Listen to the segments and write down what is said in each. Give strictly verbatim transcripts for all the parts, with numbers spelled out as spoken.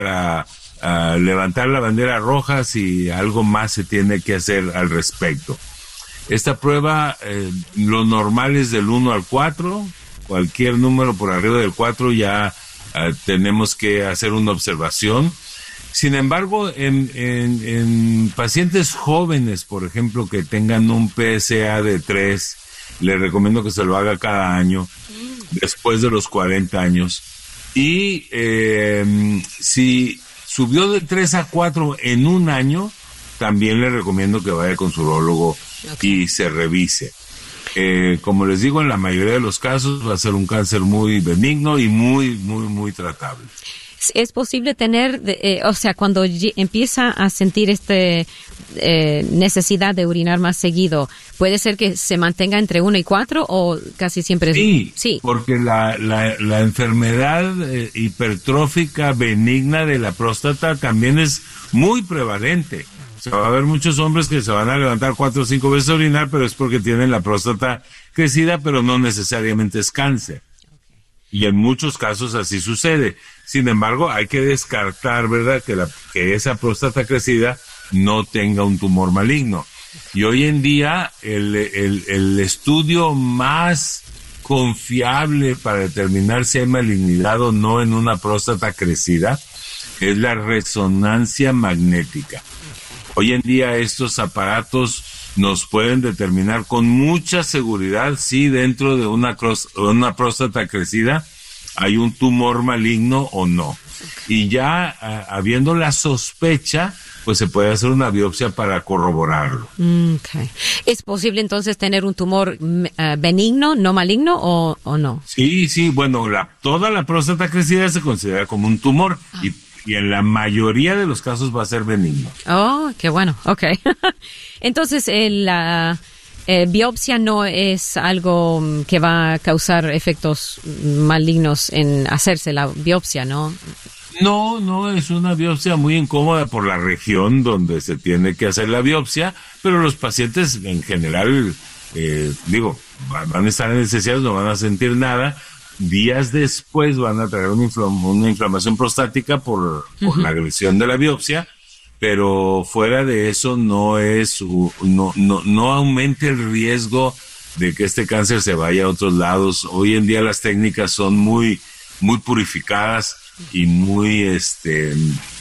para uh, levantar la bandera roja si algo más se tiene que hacer al respecto. Esta prueba, eh, lo normal es del uno al cuatro, cualquier número por arriba del cuatro ya uh, tenemos que hacer una observación. Sin embargo, en, en, en pacientes jóvenes, por ejemplo, que tengan un P S A de tres, les recomiendo que se lo haga cada año, después de los cuarenta años. Y eh, si subió de tres a cuatro en un año, también le recomiendo que vaya con su urólogo okay. y se revise. Eh, como les digo, en la mayoría de los casos va a ser un cáncer muy benigno y muy, muy, muy tratable. Es posible tener, eh, o sea, cuando y- empieza a sentir este eh, necesidad de orinar más seguido, ¿puede ser que se mantenga entre uno y cuatro o casi siempre es...? Sí, sí. porque la, la, la enfermedad eh, hipertrófica benigna de la próstata también es muy prevalente. O sea, va a haber muchos hombres que se van a levantar cuatro o cinco veces a orinar, pero es porque tienen la próstata crecida, pero no necesariamente es cáncer. Y en muchos casos así sucede. Sin embargo, hay que descartar, ¿verdad?, que, la, que esa próstata crecida no tenga un tumor maligno. Y hoy en día, el, el, el estudio más confiable para determinar si hay malignidad o no en una próstata crecida es la resonancia magnética. Hoy en día estos aparatos nos pueden determinar con mucha seguridad si dentro de una, cros- una próstata crecida hay un tumor maligno o no. Y ya a, habiendo la sospecha, pues se puede hacer una biopsia para corroborarlo. Okay. ¿Es posible entonces tener un tumor uh, benigno, no maligno o, o no? Sí, sí, bueno, la, toda la próstata crecida se considera como un tumor ah. y, y en la mayoría de los casos va a ser benigno. Oh, qué bueno, okay. Entonces, el, la eh, biopsia no es algo que va a causar efectos malignos en hacerse la biopsia, ¿no? No, no, es una biopsia muy incómoda por la región donde se tiene que hacer la biopsia, pero los pacientes en general, eh, digo, van a estar anestesiados, no van a sentir nada. Días después van a traer una, inflam- una inflamación prostática por, por uh-huh. la agresión de la biopsia, pero fuera de eso no es, no, no, no aumente el riesgo de que este cáncer se vaya a otros lados. Hoy en día las técnicas son muy, muy purificadas y muy, este,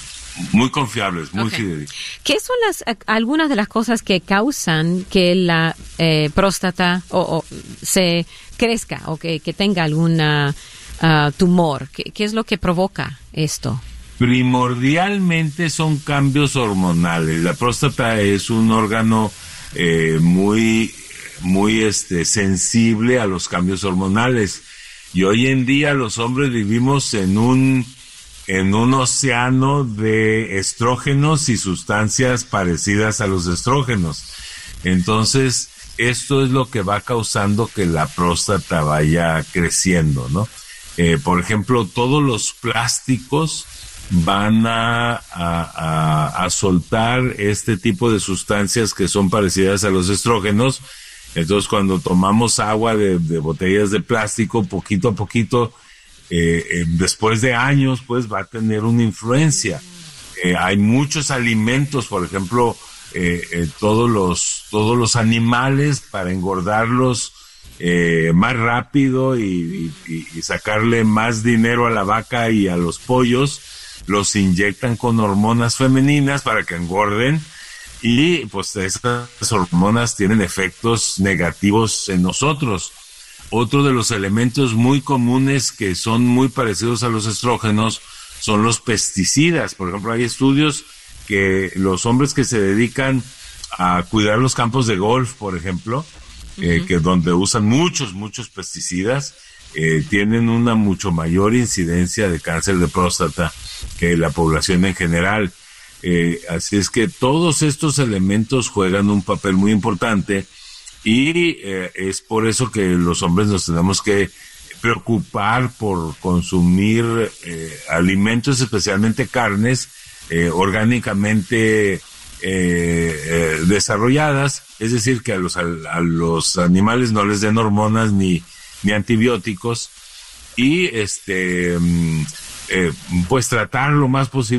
muy confiables, muy okay. fidedignas. ¿Qué son las, algunas de las cosas que causan que la eh, próstata o, o se crezca o que, que tenga alguna uh, tumor? ¿Qué, ¿Qué es lo que provoca esto? Primordialmente son cambios hormonales. La próstata es un órgano eh, muy, muy este, sensible a los cambios hormonales. Y hoy en día los hombres vivimos en un, en un océano de estrógenos y sustancias parecidas a los estrógenos. Entonces, esto es lo que va causando que la próstata vaya creciendo, ¿no? Eh, por ejemplo, todos los plásticos van a, a, a, a soltar este tipo de sustancias que son parecidas a los estrógenos. Entonces, cuando tomamos agua de, de botellas de plástico, poquito a poquito, eh, eh, después de años, pues va a tener una influencia. Eh, hay muchos alimentos, por ejemplo, eh, eh, todos los todos los animales para engordarlos eh, más rápido y, y, y sacarle más dinero a la vaca y a los pollos, los inyectan con hormonas femeninas para que engorden. Y pues esas hormonas tienen efectos negativos en nosotros. Otro de los elementos muy comunes que son muy parecidos a los estrógenos son los pesticidas. Por ejemplo, hay estudios que los hombres que se dedican a cuidar los campos de golf, por ejemplo, uh-huh. eh, que donde usan muchos, muchos pesticidas, eh, tienen una mucho mayor incidencia de cáncer de próstata que la población en general. Eh, así es que todos estos elementos juegan un papel muy importante y eh, es por eso que los hombres nos tenemos que preocupar por consumir eh, alimentos, especialmente carnes eh, orgánicamente eh, eh, desarrolladas, es decir, que a los, a, a los animales no les den hormonas ni, ni antibióticos y este... eh, pues tratar lo más posible